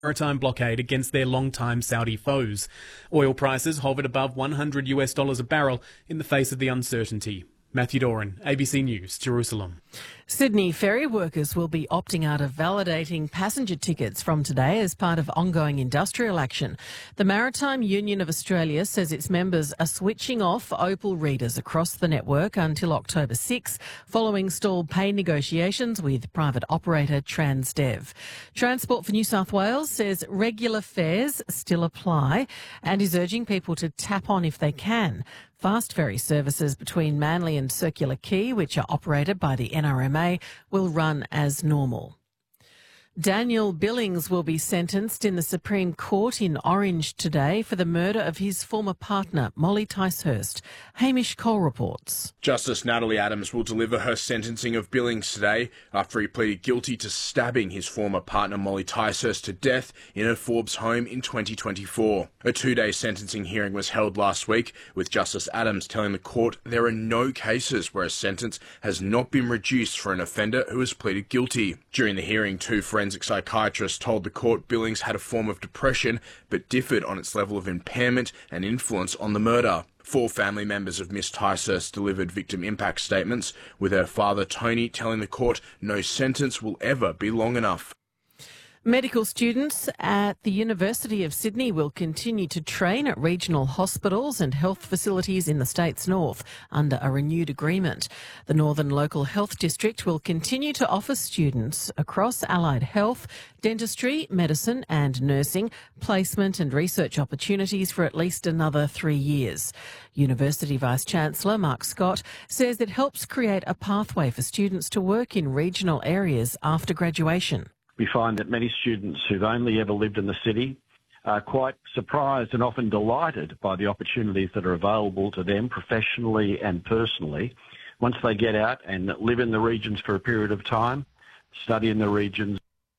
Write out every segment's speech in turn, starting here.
maritime blockade against their longtime Saudi foes. Oil prices hovered above $100 a barrel in the face of the uncertainty. Matthew Doran, ABC News, Jerusalem. Sydney ferry workers will be opting out of validating passenger tickets from today as part of ongoing industrial action. The Maritime Union of Australia says its members are switching off Opal readers across the network until October 6, following stalled pay negotiations with private operator Transdev. Transport for New South Wales says regular fares still apply and is urging people to tap on if they can. Fast ferry services between Manly and Circular Quay, which are operated by the NRMA, will run as normal. Daniel Billings will be sentenced in the Supreme Court in Orange today for the murder of his former partner, Molly Ticehurst. Hamish Cole reports. Justice Natalie Adams will deliver her sentencing of Billings today after he pleaded guilty to stabbing his former partner, Molly Ticehurst, to death in her Forbes home in 2024. A two-day sentencing hearing was held last week, with Justice Adams telling the court there are no cases where a sentence has not been reduced for an offender who has pleaded guilty. During the hearing, two forensic psychiatrists told the court Billings had a form of depression but differed on its level of impairment and influence on the murder. 4 family members of Miss Ticehurst delivered victim impact statements, with her father Tony telling the court no sentence will ever be long enough. Medical students at the University of Sydney will continue to train at regional hospitals and health facilities in the state's north under a renewed agreement. The Northern Local Health District will continue to offer students across allied health, dentistry, medicine and nursing, placement and research opportunities for at least another 3 years. University Vice-Chancellor Mark Scott says it helps create a pathway for students to work in regional areas after graduation. We find that many students who've only ever lived in the city are quite surprised and often delighted by the opportunities that are available to them professionally and personally once they get out and live in the regions for a period of time, study in the regions.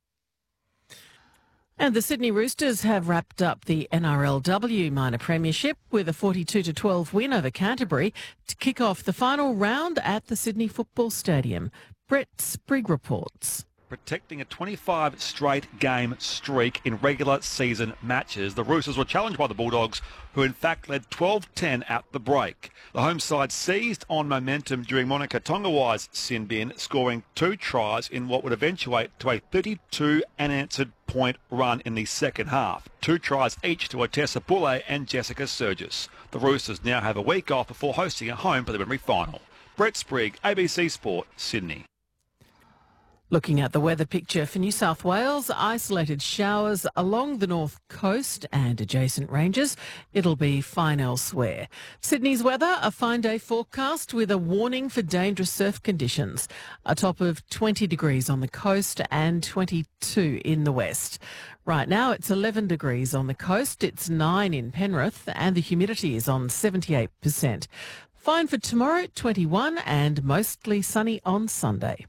And the Sydney Roosters have wrapped up the NRLW Minor Premiership with a 42-12 win over Canterbury to kick off the final round at the Sydney Football Stadium. Brett Sprigg reports. Protecting a 25 straight game streak in regular season matches, the Roosters were challenged by the Bulldogs, who in fact led 12-10 at the break. The home side seized on momentum during Monica Tongawai's sin bin, scoring 2 tries in what would eventuate to a 32 unanswered point run in the second half. 2 tries each to Otessa Poulet and Jessica Surgis. The Roosters now have a week off before hosting a home preliminary final. Brett Sprigg, ABC Sport, Sydney. Looking at the weather picture for New South Wales, isolated showers along the north coast and adjacent ranges. It'll be fine elsewhere. Sydney's weather, a fine day forecast with a warning for dangerous surf conditions. A top of 20 degrees on the coast and 22 in the west. Right now it's 11 degrees on the coast, it's 9 in Penrith and the humidity is on 78%. Fine for tomorrow, 21 and mostly sunny on Sunday.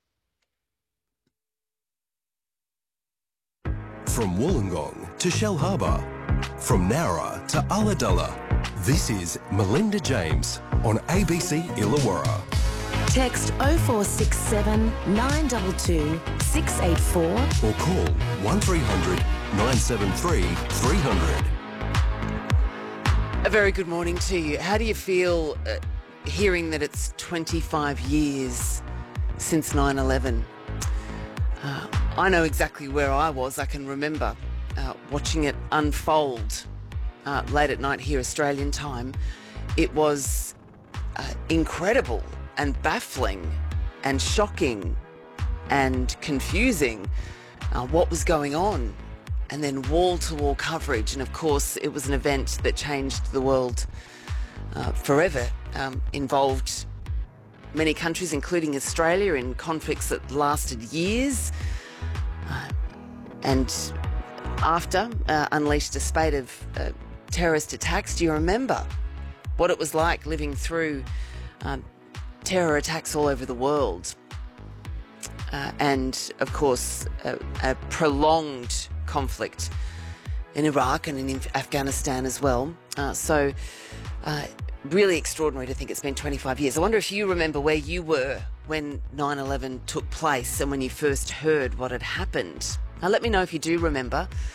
From Wollongong to Shellharbour, from Nowra to Ulladulla, this is Melinda James on ABC Illawarra. Text 0467 922 684 or call 1300 973 300. A very good morning to you. How do you feel hearing that it's 25 years since 9/11? I know exactly where I was. I can remember watching it unfold late at night here, Australian time. It was incredible and baffling and shocking and confusing what was going on. And then wall-to-wall coverage. And, of course, it was an event that changed the world forever, involved many countries, including Australia, in conflicts that lasted years. And after unleashed a spate of terrorist attacks. Do you remember what it was like living through terror attacks all over the world? And, of course, a prolonged conflict in Iraq and in Afghanistan as well. So really extraordinary to think it's been 25 years. I wonder if you remember where you were when 9/11 took place and when you first heard what had happened. Now, let me know if you do remember.